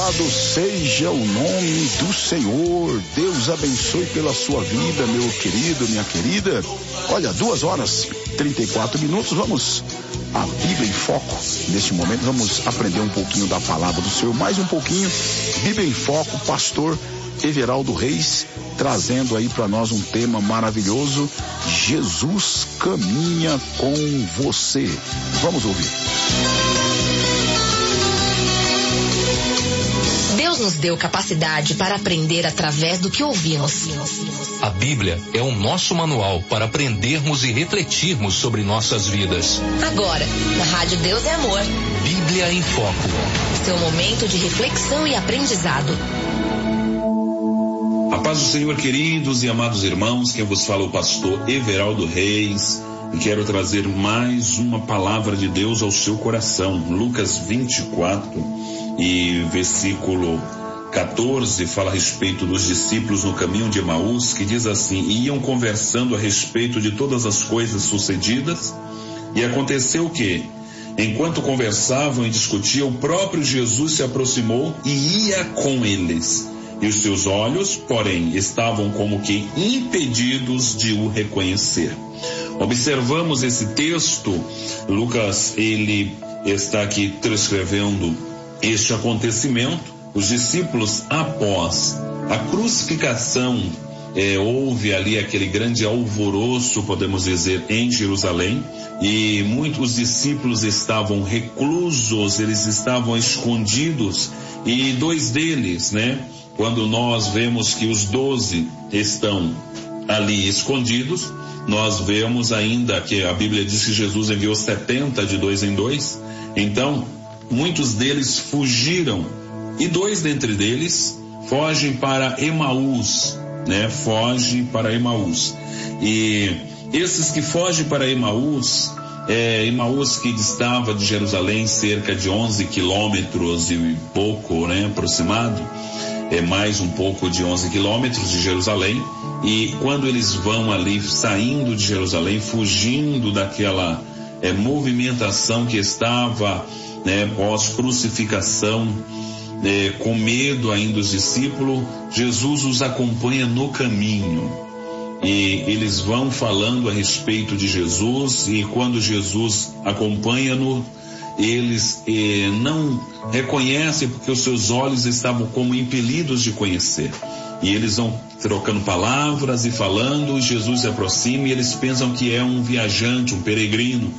Louvado seja o nome do Senhor. Deus abençoe pela sua vida, meu querido, minha querida. Olha, 2h34. Vamos à Bíblia em Foco. Neste momento vamos aprender um pouquinho da palavra do Senhor, mais um pouquinho. Bíblia em Foco, pastor Everaldo Reis, trazendo aí para nós um tema maravilhoso: Jesus caminha com você. Vamos ouvir. Deus nos deu capacidade para aprender através do que ouvimos. A Bíblia é o nosso manual para aprendermos e refletirmos sobre nossas vidas. Agora, na Rádio Deus é Amor. Bíblia em Foco. Seu momento de reflexão e aprendizado. A paz do Senhor, queridos e amados irmãos, quem vos fala é o pastor Everaldo Reis, e quero trazer mais uma palavra de Deus ao seu coração. Lucas 24 e versículo 14 fala a respeito dos discípulos no caminho de Emaús, que diz assim: iam conversando a respeito de todas as coisas sucedidas, e aconteceu que, enquanto conversavam e discutiam, o próprio Jesus se aproximou e ia com eles. E os seus olhos, porém, estavam como que impedidos de o reconhecer. Observamos esse texto. Lucas, ele está aqui transcrevendo este acontecimento. Os discípulos, após a crucificação, houve ali aquele grande alvoroço, podemos dizer, em Jerusalém, e muitos discípulos estavam reclusos, eles estavam escondidos, e dois deles, quando nós vemos que os 12 estão ali escondidos, nós vemos ainda que a Bíblia diz que Jesus enviou 70 de 2 em 2, então muitos deles fugiram, e 2 dentre eles fogem para Emaús, fogem para Emaús. E esses que fogem para Emaús, Emaús que distava de Jerusalém cerca de 11 quilômetros e pouco, aproximado, mais um pouco de 11 quilômetros de Jerusalém. E quando eles vão ali saindo de Jerusalém, fugindo daquela movimentação que estava pós-crucificação, com medo ainda os discípulos, Jesus os acompanha no caminho. E eles vão falando a respeito de Jesus, e quando Jesus acompanha-no, eles não reconhecem, porque os seus olhos estavam como impelidos de conhecer. E eles vão trocando palavras e falando, e Jesus se aproxima e eles pensam que é um viajante, um peregrino,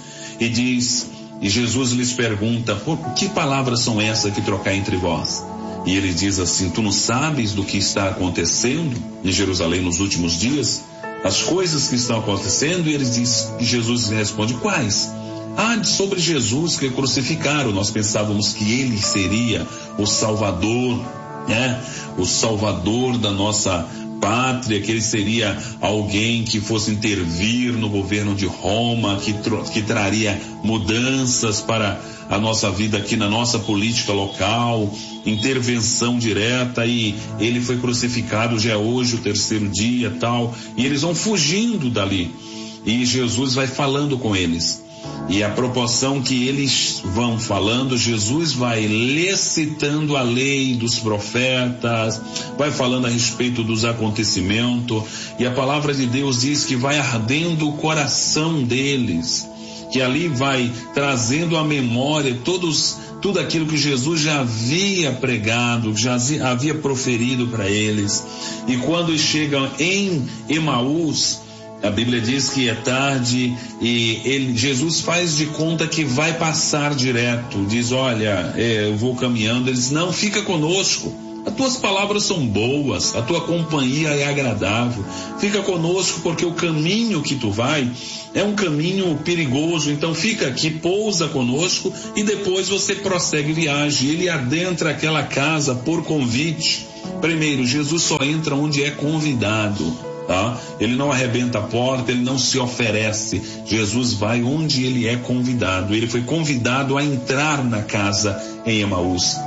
e Jesus lhes pergunta: por que palavras são essas que trocai entre vós? E ele diz assim: tu não sabes do que está acontecendo em Jerusalém nos últimos dias? As coisas que estão acontecendo? E Jesus responde: quais? Sobre Jesus que crucificaram. Nós pensávamos que ele seria o Salvador, o Salvador da nossa pátria, que ele seria alguém que fosse intervir no governo de Roma, que traria mudanças para a nossa vida aqui na nossa política local, intervenção direta. E ele foi crucificado, já é hoje o 3º dia, tal, e eles vão fugindo dali, e Jesus vai falando com eles. E a proporção que eles vão falando, Jesus vai citando a lei dos profetas, vai falando a respeito dos acontecimentos, e a palavra de Deus diz que vai ardendo o coração deles, que ali vai trazendo à memória tudo aquilo que Jesus já havia pregado, já havia proferido para eles. E quando chegam em Emaús, a Bíblia diz que é tarde e Jesus faz de conta que vai passar direto. Diz: olha, eu vou caminhando. Eles: não, fica conosco. As tuas palavras são boas, a tua companhia é agradável. Fica conosco, porque o caminho que tu vai é um caminho perigoso. Então fica aqui, pousa conosco e depois você prossegue viagem. Ele adentra aquela casa por convite. Primeiro, Jesus só entra onde é convidado. Ele não arrebenta a porta, ele não se oferece. Jesus vai onde ele é convidado. Ele foi convidado a entrar na casa em Emaús.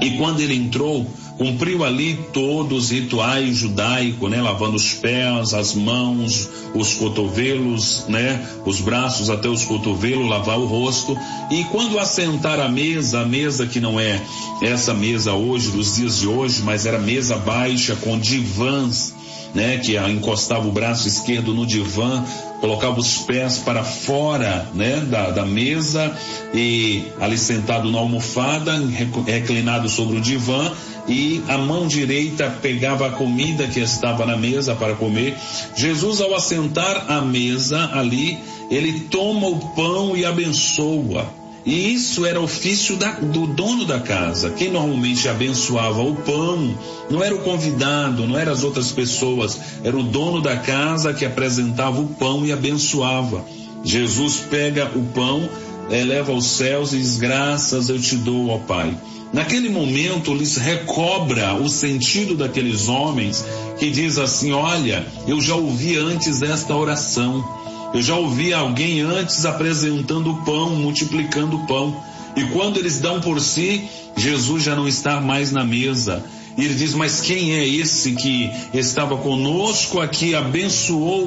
E quando ele entrou, cumpriu ali todos os rituais judaicos, né? Lavando os pés, as mãos, os cotovelos, né? Os braços até os cotovelos, lavar o rosto. E quando assentar à mesa, a mesa que não é essa mesa hoje, dos dias de hoje, mas era mesa baixa com divãs, né? Que encostava o braço esquerdo no divã, colocava os pés para fora, né? Da mesa, e ali sentado na almofada, reclinado sobre o divã, e a mão direita pegava a comida que estava na mesa para comer. Jesus, ao assentar à mesa ali, ele toma o pão e abençoa. E isso era ofício do dono da casa. Quem normalmente abençoava o pão não era o convidado, não eram as outras pessoas, era o dono da casa que apresentava o pão e abençoava. Jesus pega o pão, eleva aos céus e diz: graças eu te dou, ó Pai. Naquele momento lhes recobra o sentido daqueles homens que diz assim: olha, eu já ouvi antes esta oração. Eu já ouvi alguém antes apresentando o pão, multiplicando o pão. E quando eles dão por si, Jesus já não está mais na mesa. E ele diz: mas quem é esse que estava conosco aqui, abençoou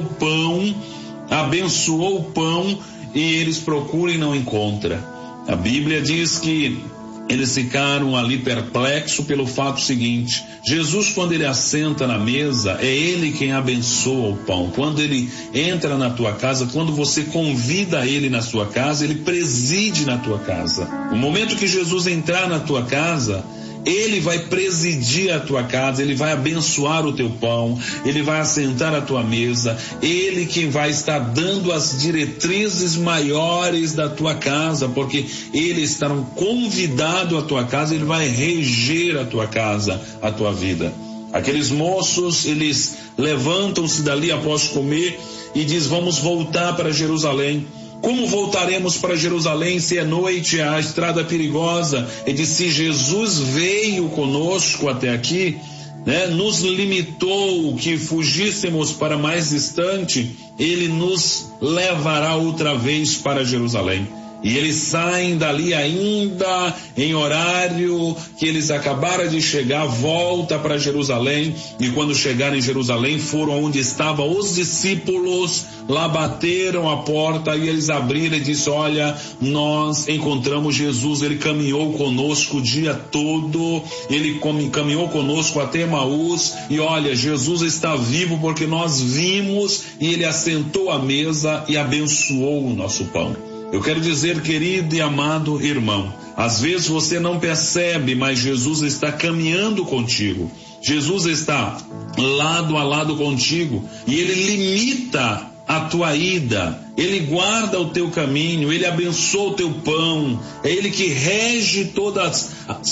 o pão, e eles procuram e não encontram. A Bíblia diz que eles ficaram ali perplexos pelo fato seguinte: Jesus, quando ele assenta na mesa, é ele quem abençoa o pão. Quando ele entra na tua casa, quando você convida ele na sua casa, ele preside na tua casa. No momento que Jesus entrar na tua casa, ele vai presidir a tua casa, ele vai abençoar o teu pão, ele vai assentar a tua mesa, ele quem vai estar dando as diretrizes maiores da tua casa, porque ele está convidado à tua casa, ele vai reger a tua casa, a tua vida. Aqueles moços, eles levantam-se dali após comer e diz: vamos voltar para Jerusalém. Como voltaremos para Jerusalém se é noite, a estrada perigosa? E disse: se Jesus veio conosco até aqui, né, nos limitou que fugíssemos para mais distante, ele nos levará outra vez para Jerusalém. E eles saem dali ainda em horário que eles acabaram de chegar, volta para Jerusalém, e quando chegaram em Jerusalém foram onde estavam os discípulos, lá bateram a porta e eles abriram e disse: olha, nós encontramos Jesus, ele caminhou conosco o dia todo, ele caminhou conosco até Emaús, e olha, Jesus está vivo porque nós vimos, e ele assentou à mesa e abençoou o nosso pão. Eu quero dizer, querido e amado irmão, às vezes você não percebe, mas Jesus está caminhando contigo. Jesus está lado a lado contigo e ele limita a tua ida, ele guarda o teu caminho, ele abençoa o teu pão, é ele que rege todas,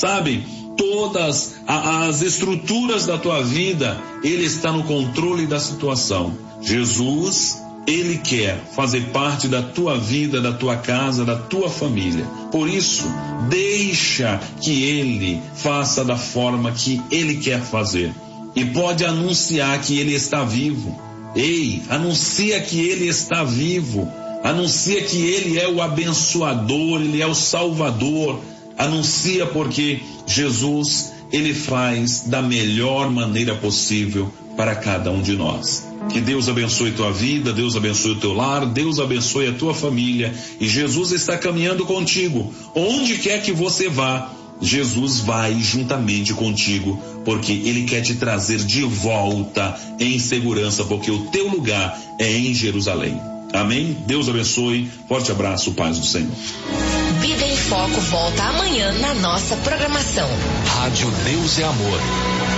todas as estruturas da tua vida, ele está no controle da situação. Jesus, ele quer fazer parte da tua vida, da tua casa, da tua família. Por isso, deixa que ele faça da forma que ele quer fazer. E pode anunciar que ele está vivo. Ei, anuncia que ele está vivo. Anuncia que ele é o abençoador, ele é o salvador. Anuncia, porque Jesus, ele faz da melhor maneira possível para cada um de nós. Que Deus abençoe tua vida, Deus abençoe o teu lar, Deus abençoe a tua família, e Jesus está caminhando contigo. Onde quer que você vá, Jesus vai juntamente contigo, porque ele quer te trazer de volta em segurança, porque o teu lugar é em Jerusalém. Amém? Deus abençoe, forte abraço, paz do Senhor. Vida em Foco volta amanhã na nossa programação. Rádio Deus é Amor.